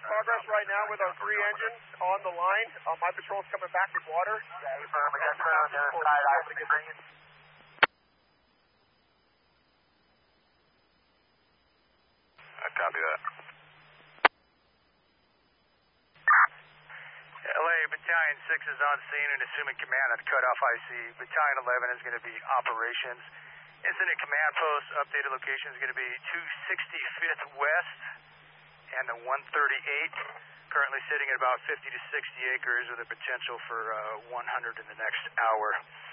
progress right now with our 3 engines on the line. My patrol's coming back with water. Copy that. LA Battalion 6 is on scene and assuming command at cutoff IC. Battalion 11 is going to be operations. Incident command post updated location is going to be 265th West and the 138. Currently sitting at about 50 to 60 acres with a potential for 100 in the next hour.